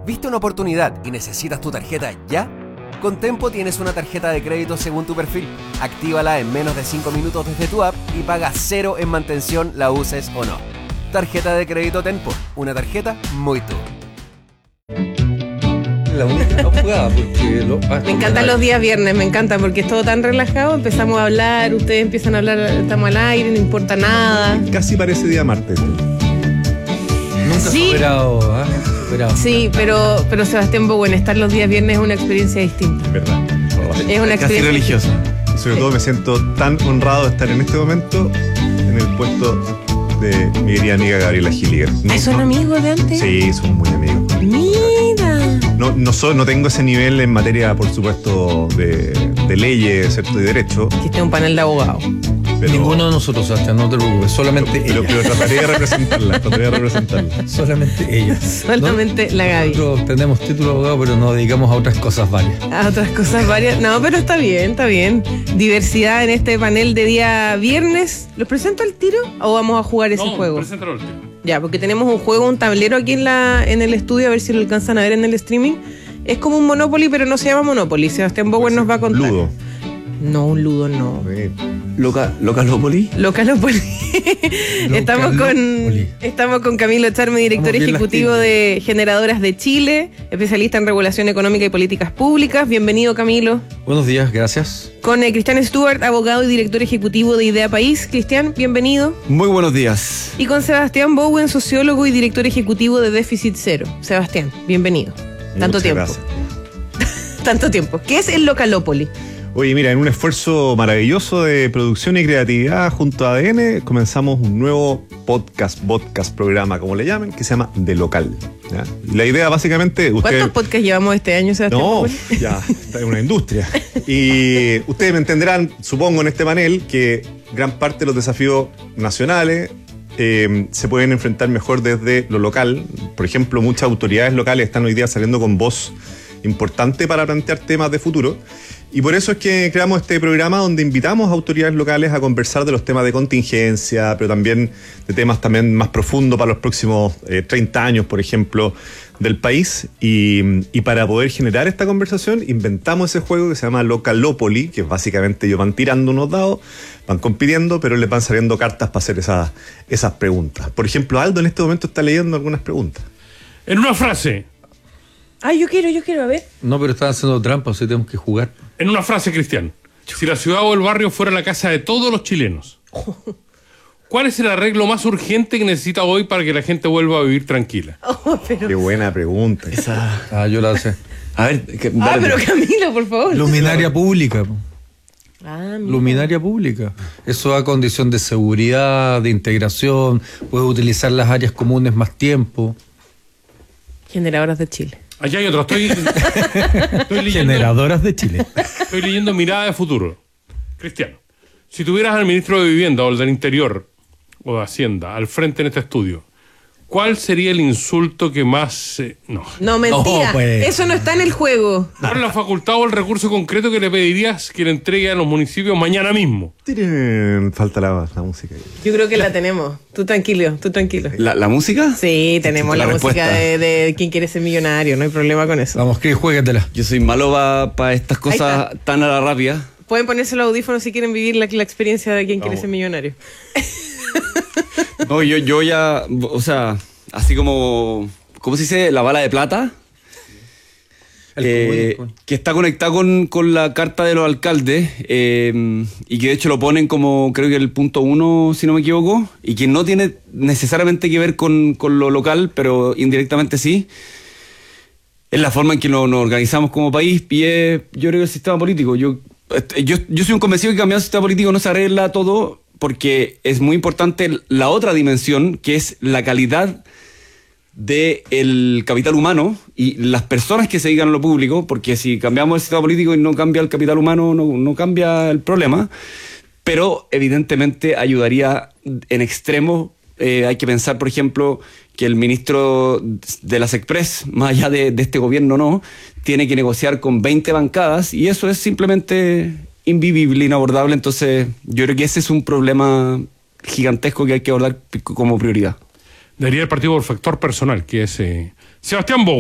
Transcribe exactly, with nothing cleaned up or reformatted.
¿Viste una oportunidad y necesitas tu tarjeta ya? Con Tempo tienes una tarjeta de crédito según tu perfil. Actívala en menos de cinco minutos desde tu app y paga cero en mantención, la uses o no. Tarjeta de crédito Tempo, una tarjeta muy tú. La única jugada porque lo, ah, me encantan los días viernes, me encanta porque es todo tan relajado, empezamos a hablar, ustedes empiezan a hablar, estamos al aire, no importa nada. Casi parece día martes. Nunca Sí. superado, ¿eh? superado. Sí, pero, pero Sebastián Bowen, estar los días viernes es una experiencia distinta. ¿Verdad? Es una Casi experiencia religiosa. Y sobre todo me siento tan honrado de estar en este momento en el puesto de mi querida amiga Gabriela Gilliger. ¿Ah, ¿Son amigos de antes? Sí, somos muy amigos. Mira. No, no, so, no tengo ese nivel en materia, por supuesto, de, de leyes, ¿cierto? Y derecho. Que este es un panel de abogados. Pero, Ninguno de nosotros, Sebastián, no te preocupes, solamente pero, ella. pero trataré de representarla, trataré de representarla. Solamente ella. Solamente ¿No? la Gaby. Nosotros tenemos título de abogado, pero nos dedicamos a otras cosas varias. A otras cosas varias. No, pero está bien, está bien. Diversidad en este panel de día viernes. ¿Los presento al tiro o vamos a jugar ese no, juego? Preséntalo al tiro. Ya, porque tenemos un juego, un tablero aquí en la en el estudio, a ver si lo alcanzan a ver en el streaming. Es como un Monopoly, pero no se llama Monopoly. Sebastián Bowen nos va a contar. Ludo. No, un ludo no. Loca, Localópoli. Localópolis. Estamos con Localópolis. estamos con Camilo Charme, director Vamos bien ejecutivo las de Generadoras de Chile, especialista en regulación económica y políticas públicas. Bienvenido, Camilo. Buenos días, gracias. Con eh, Cristian Stewart, abogado y director ejecutivo de Idea País. Cristian, bienvenido. Muy buenos días. Y con Sebastián Bowen, sociólogo y director ejecutivo de Déficit Cero. Sebastián, bienvenido. Tanto Muchas tiempo. gracias. Tanto tiempo. ¿Qué es el Localópoli? Oye, mira, en un esfuerzo maravilloso de producción y creatividad junto a A D N, comenzamos un nuevo podcast, podcast, programa, como le llamen, que se llama De Local. ¿Ya? Y la idea básicamente... Usted, ¿Cuántos podcasts llevamos este año, Sebastián No, Bowen? ya, está en una industria. Y ustedes me entenderán, supongo, en este panel, que gran parte de los desafíos nacionales eh, se pueden enfrentar mejor desde lo local. Por ejemplo, muchas autoridades locales están hoy día saliendo con voz importante para plantear temas de futuro. Y por eso es que creamos este programa donde invitamos a autoridades locales a conversar de los temas de contingencia, pero también de temas también más profundos para los próximos eh, treinta años, por ejemplo, del país. Y, y para poder generar esta conversación, inventamos ese juego que se llama Localópoli, que básicamente ellos van tirando unos dados, van compitiendo, pero les van saliendo cartas para hacer esas, esas preguntas. Por ejemplo, Aldo en este momento está leyendo algunas preguntas. En una frase, Ay, yo quiero, yo quiero, a ver. No, pero están haciendo trampa, o sea, tenemos que jugar. en una frase, Cristian. Si la ciudad o el barrio fuera la casa de todos los chilenos, ¿cuál es el arreglo más urgente que necesita hoy para que la gente vuelva a vivir tranquila? Oh, pero... Qué buena pregunta. Esa. Ah, yo la sé. A ver, que, Ah, dale. pero Camilo, por favor. Luminaria pública. po. Ah, mira. Luminaria pública. Eso a condición de seguridad, de integración, puedes utilizar las áreas comunes más tiempo. Generadoras de Chile. Allá hay otro. Estoy, estoy, leyendo, Generadoras de Chile. estoy leyendo Mirada de Futuro. Cristian, si tuvieras al ministro de Vivienda o el del Interior o de Hacienda al frente en este estudio, ¿cuál sería el insulto que más... Eh, no. No, mentira. No, pues. Eso no está en el juego. ¿Cuál es la facultad o el recurso concreto que le pedirías que le entregue a los municipios mañana mismo? Tiren- Falta la, la música. Yo creo que la tenemos. Tú tranquilo, tú tranquilo. ¿La, la música? Sí, tenemos la, La música respuesta. de, de ¿Quién quiere ser millonario? No hay problema con eso. Vamos, Cris, juégatela. Yo soy malo para estas Ahí cosas está. tan a la rápida. Pueden ponerse los audífonos si quieren vivir la, la experiencia de ¿Quién quiere Vamos. ser millonario? No, yo, yo ya, o sea, así como, ¿cómo se dice? La bala de plata. El Eh, comodín. que está conectado con, con la carta de los alcaldes eh, y que de hecho lo ponen como creo que el punto uno, si no me equivoco, y que no tiene necesariamente que ver con, con lo local, pero indirectamente sí. Es la forma en que nos, nos organizamos como país y es, yo creo, el sistema político. Yo, yo, yo soy un convencido que cambiando el sistema político no se arregla todo, porque es muy importante la otra dimensión, que es la calidad del capital humano y las personas que se dedican a lo público, porque si cambiamos el sistema político y no cambia el capital humano, no, no cambia el problema, pero evidentemente ayudaría en extremo. Eh, hay que pensar, por ejemplo, que el ministro de las Express, más allá de, de este gobierno no, tiene que negociar con veinte bancadas y eso es simplemente invivible, inabordable. Entonces yo creo que ese es un problema gigantesco que hay que abordar como prioridad. Daría el partido por factor personal, que es eh, Sebastián Bowen.